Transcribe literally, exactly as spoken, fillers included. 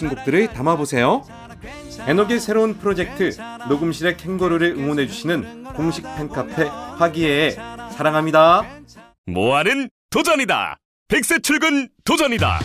신곡들을 담아보세요. 에녹의 새로운 프로젝트 녹음실의 캥거루를 응원해주시는 공식 팬카페 화기애애 사랑합니다. 모아는 도전이다. 백세 출근 도전이다.